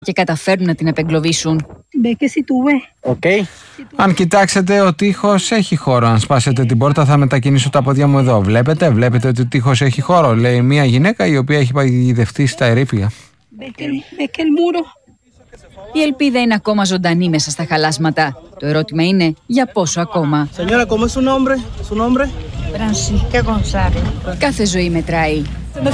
και καταφέρουν να την απεγκλωβίσουν. Okay. Αν κοιτάξετε, ο τοίχος έχει χώρο. Αν σπάσετε την πόρτα, θα μετακινήσω τα πόδια μου εδώ. Βλέπετε ότι ο τοίχος έχει χώρο, λέει μια γυναίκα η οποία έχει παγιδευτεί στα ερείπια. Η ελπίδα είναι ακόμα ζωντανή μέσα στα χαλάσματα. Το ερώτημα είναι για πόσο ακόμα. Κάθε ζωή μετράει.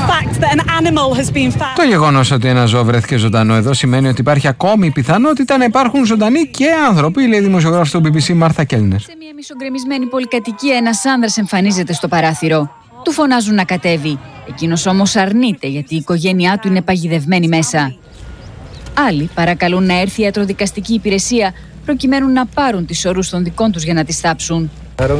Το γεγονός ότι ένα ζώο βρέθηκε ζωντανό εδώ σημαίνει ότι υπάρχει ακόμη η πιθανότητα να υπάρχουν ζωντανοί και άνθρωποι, λέει η δημοσιογράφος του BBC Μάρθα Κέλνερ. Σε μια μισογκρεμισμένη πολυκατοικία, ένας άνδρας εμφανίζεται στο παράθυρο. Του φωνάζουν να κατέβει. Εκείνος όμως αρνείται, γιατί η οικογένειά του είναι παγιδευμένη μέσα. Άλλοι παρακαλούν να έρθει η ιατροδικαστική υπηρεσία προκειμένου να πάρουν τις ορούς των δικών τους για να τις θάψουν.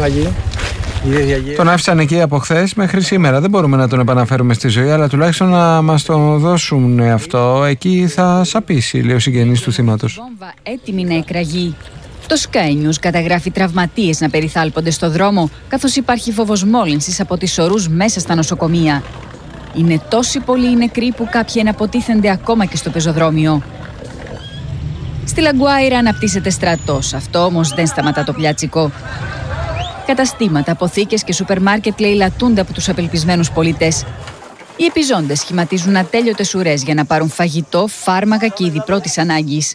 Τον άφησαν εκεί από χθες μέχρι σήμερα. Δεν μπορούμε να τον επαναφέρουμε στη ζωή, αλλά τουλάχιστον να μας τον δώσουν αυτό. Εκεί θα σαπίσει, λέει ο συγγενής του θύματος. Βόμβα έτοιμη να εκραγεί. Το Sky News καταγράφει τραυματίες να περιθάλπονται στο δρόμο, καθώς υπάρχει φόβος μόλυνσης από τις ορούς μέσα στα νοσοκομεία. Είναι τόσοι πολλοί οι νεκροί που κάποιοι εναποτίθενται ακόμα και στο πεζοδρόμιο. Στη Λαγκουάιρα αναπτύσσεται στρατός. Αυτό όμως δεν σταματά το πλιάτσικο. Καταστήματα, αποθήκες και σούπερ μάρκετ λαιλατούνται από τους απελπισμένους πολίτες. Οι επιζώντες σχηματίζουν ατέλειωτες ουρές για να πάρουν φαγητό, φάρμακα και είδη πρώτης ανάγκης.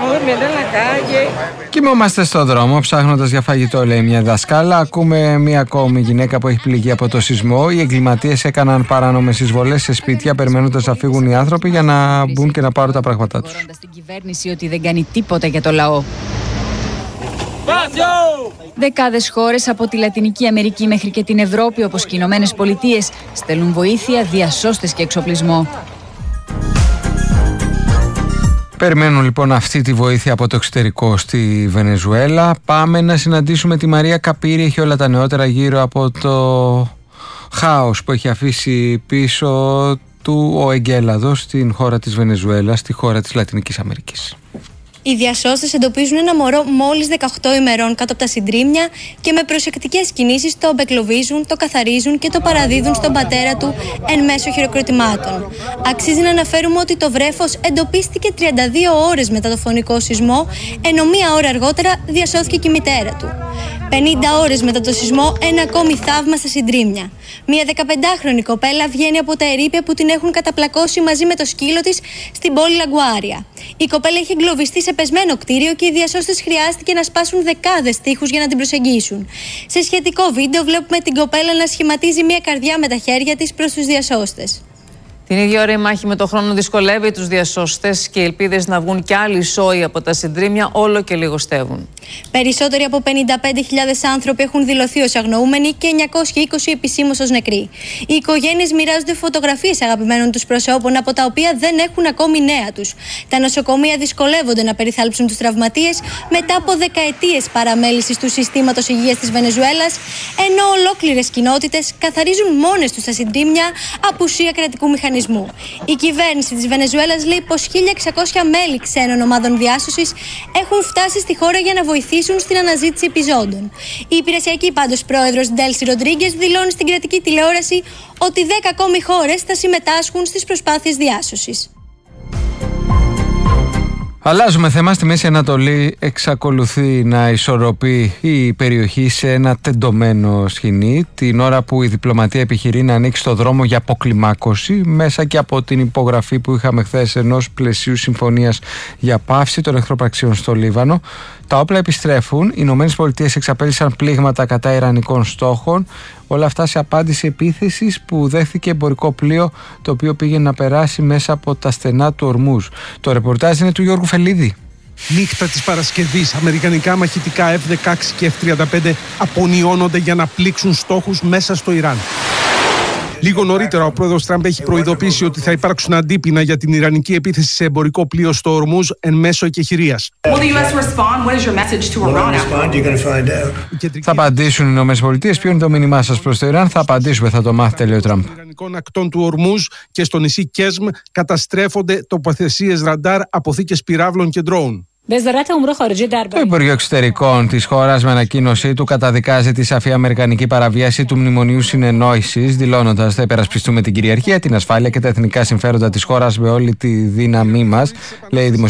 Κοιμόμαστε στο δρόμο ψάχνοντας για φαγητό, λέει μια δασκάλα. Ακούμε μια ακόμη γυναίκα που έχει πληγεί από το σεισμό. Οι εγκληματίες έκαναν παράνομες εισβολές σε σπίτια περιμένοντας να φύγουν οι άνθρωποι για να μπουν και να πάρουν τα πράγματά τους. Στην κυβέρνηση ότι δεν κάνει τίποτα για το λαό. Δεκάδες χώρες από τη Λατινική Αμερική μέχρι και την Ευρώπη, όπως και οι Ηνωμένες Πολιτείες, στέλνουν βοήθεια, διασώστες και εξοπλισμό. Περιμένουν λοιπόν αυτή τη βοήθεια από το εξωτερικό στη Βενεζουέλα. Πάμε να συναντήσουμε τη Μαρία Καπύρη. Έχει όλα τα νεότερα γύρω από το χάος που έχει αφήσει πίσω του ο εγκέλαδος στην χώρα της Βενεζουέλα, στη χώρα της Λατινικής Αμερικής. Οι διασώστες εντοπίζουν ένα μωρό μόλις 18 ημερών κάτω από τα συντρίμμια και με προσεκτικές κινήσεις το απεκλωβίζουν, το καθαρίζουν και το παραδίδουν στον πατέρα του εν μέσω χειροκροτημάτων. Αξίζει να αναφέρουμε ότι το βρέφος εντοπίστηκε 32 ώρες μετά το φωνικό σεισμό, ενώ μία ώρα αργότερα διασώθηκε και η μητέρα του. 50 ώρες μετά το σεισμό, ένα ακόμη θαύμα στα συντρίμμια. Μία 15χρονη κοπέλα βγαίνει από τα ερείπια που την έχουν καταπλακώσει μαζί με το σκύλο της στην πόλη Λαγκουάρια. Η κοπέλα είχε εγκλωβιστεί σε πεσμένο κτίριο και οι διασώστες χρειάστηκε να σπάσουν δεκάδες τοίχους για να την προσεγγίσουν. Σε σχετικό βίντεο βλέπουμε την κοπέλα να σχηματίζει μία καρδιά με τα χέρια της προς τους διασώστες. Την ίδια ώρα η μάχη με το χρόνο δυσκολεύει τους διασώστες και οι ελπίδες να βγουν κι άλλοι σόοι από τα συντρίμμια όλο και λιγοστεύουν. Περισσότεροι από 55.000 άνθρωποι έχουν δηλωθεί ως αγνοούμενοι και 920 επισήμως ως νεκροί. Οι οικογένειες μοιράζονται φωτογραφίες αγαπημένων τους προσώπων, από τα οποία δεν έχουν ακόμη νέα τους. Τα νοσοκομεία δυσκολεύονται να περιθάλψουν τους τραυματίες μετά από δεκαετίες παραμέλησης του συστήματος υγείας της Βενεζουέλας, ενώ ολόκληρες κοινότητες καθαρίζουν μόνες τους τα συντρίμμια, απουσία κρατικού μηχανισμού. Η κυβέρνηση της Βενεζουέλας λέει πως 1.600 μέλη ξένων ομάδων διάσωσης έχουν φτάσει στη χώρα για να βοηθήσουν στην αναζήτηση επιζώντων. Η υπηρεσιακή πάντως πρόεδρος Ντέλσι Ροντρίγκες δηλώνει στην κρατική τηλεόραση ότι 10 ακόμη χώρες θα συμμετάσχουν στις προσπάθειες διάσωσης. Αλλάζουμε θέμα. Στη Μέση Ανατολή εξακολουθεί να ισορροπεί η περιοχή σε ένα τεντωμένο σκηνή, την ώρα που η διπλωματία επιχειρεί να ανοίξει το δρόμο για αποκλιμάκωση μέσα και από την υπογραφή που είχαμε χθες ενός πλαισίου συμφωνίας για πάυση των εχθροπραξιών στο Λίβανο. Τα όπλα επιστρέφουν. Οι Ηνωμένες Πολιτείες εξαπέλυσαν πλήγματα κατά ιρανικών στόχων. Όλα αυτά σε απάντηση επίθεσης που δέχθηκε εμπορικό πλοίο, το οποίο πήγε να περάσει μέσα από τα στενά του Ορμούζ. Το ρεπορτάζ είναι του Γιώργου Φελίδη. Νύχτα της Παρασκευής, αμερικανικά μαχητικά F-16 και F-35 απονιώνονται για να πλήξουν στόχους μέσα στο Ιράν. Λίγο νωρίτερα, ο πρόεδρος Τραμπ έχει προειδοποιήσει ότι θα υπάρξουν αντίπεινα για την ιρανική επίθεση σε εμπορικό πλοίο στο Ορμούζ εν μέσω εκεχηρίας. Θα απαντήσουν οι Ηνωμένες Πολιτείες. Ποιο είναι το μήνυμά σας προς το Ιράν? Θα απαντήσουμε, θα το μάθετε, λέει ο Τραμπ. Των ιρανικών ακτών του Ορμούζ και στο νησί Κέσμ καταστρέφονται τοποθεσίες ραντάρ, αποθήκες πυράβλων και ντρόουν. Το Υπουργείο Εξωτερικών της χώρας με ανακοίνωσή του καταδικάζει τη σαφή αμερικανική παραβίαση του Μνημονίου Συνεννόησης, δηλώνοντας: θα υπερασπιστούμε την κυριαρχία, την ασφάλεια και τα εθνικά συμφέροντα της χώρας με όλη τη δύναμή μας, λέει η